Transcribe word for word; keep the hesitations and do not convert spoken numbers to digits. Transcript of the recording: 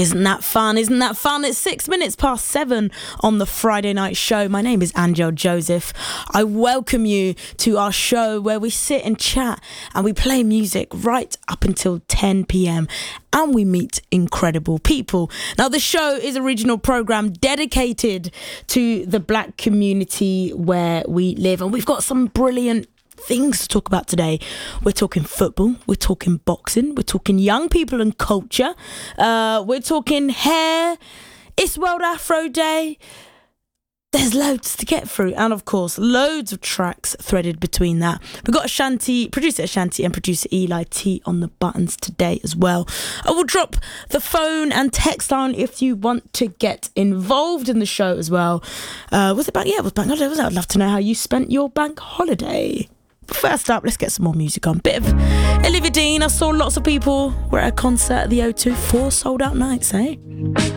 Isn't that fun? Isn't that fun? It's six minutes past seven on the Friday night show. My name is Angel Joseph. I welcome you to our show where we sit and chat and we play music right up until ten p.m. and we meet incredible people. Now, the show is a regional programme dedicated to the black community where we live, and we've got some brilliant things to talk about today. We're talking football, we're talking boxing, we're talking young people and culture, uh, we're talking hair, it's World Afro Day. There's loads to get through, and of course loads of tracks threaded between that. We've got Ashanti, producer Ashanti and producer Eli T on the buttons today as well. I will drop the phone and text line if you want to get involved in the show as well. Uh, was it bank? Yeah, it was bank holiday. Was it? I'd love to know how you spent your bank holiday. First up, let's get some more music on. Bit of Olivia Dean. I saw lots of people were at a concert at the O two. Four sold out nights, eh?